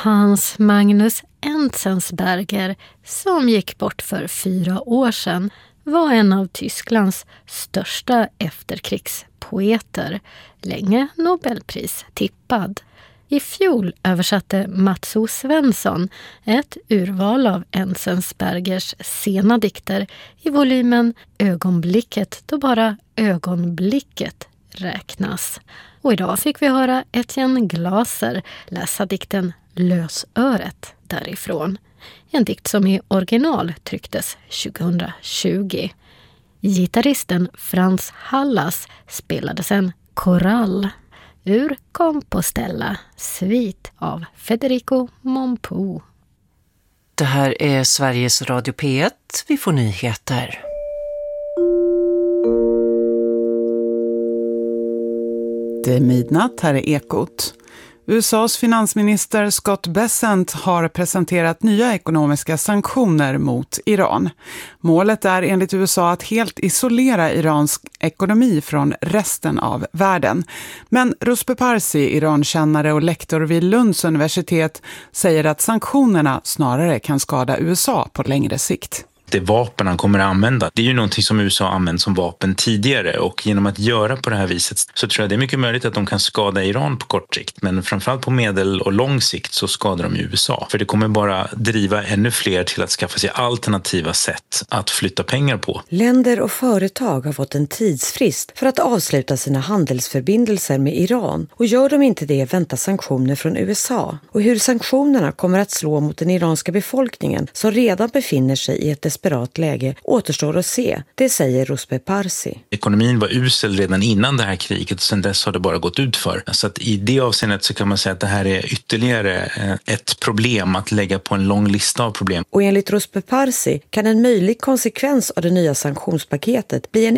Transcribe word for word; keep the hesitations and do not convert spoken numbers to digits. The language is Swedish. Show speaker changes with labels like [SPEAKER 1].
[SPEAKER 1] Hans Magnus Enzensberger, som gick bort för fyra år sedan, var en av Tysklands största efterkrigspoeter, länge Nobelpris tippad. I fjol översatte Mats O. Svensson ett urval av Enzensbergers sena dikter i volymen Ögonblicket, då bara ögonblicket räknas. Och idag fick vi höra Etienne Glaser läsa dikten Lösöret därifrån. En dikt som i original trycktes tjugohundratjugo. Gitarristen Frans Hallas spelade sen korall ur Compostela, svit av Federico Mompou.
[SPEAKER 2] Det här är Sveriges Radio P ett. Vi får nyheter.
[SPEAKER 3] Det är midnatt, här är Ekot. U S A:s finansminister Scott Bessent har presenterat nya ekonomiska sanktioner mot Iran. Målet är enligt U S A att helt isolera Irans ekonomi från resten av världen. Men Ruspe Parsi, Irankännare och lektor vid Lunds universitet, säger att sanktionerna snarare kan skada U S A på längre sikt.
[SPEAKER 4] Det vapen han kommer att använda, det är ju någonting som U S A använt som vapen tidigare, och genom att göra på det här viset så tror jag det är mycket möjligt att de kan skada Iran på kort sikt, men framförallt på medel- och lång sikt så skadar de U S A. För det kommer bara driva ännu fler till att skaffa sig alternativa sätt att flytta pengar på.
[SPEAKER 5] Länder och företag har fått en tidsfrist för att avsluta sina handelsförbindelser med Iran, och gör de inte det väntas sanktioner från U S A. Och hur sanktionerna kommer att slå mot den iranska befolkningen som redan befinner sig i ett desperat läge återstår att se, det säger Ruspe Parsi.
[SPEAKER 4] Ekonomin var usel redan innan det här kriget, och sedan dess har det bara gått ut för. Så att i det avseendet så kan man säga att det här är ytterligare ett problem att lägga på en lång lista av problem.
[SPEAKER 5] Och enligt Ruspe Parsi kan en möjlig konsekvens av det nya sanktionspaketet bli en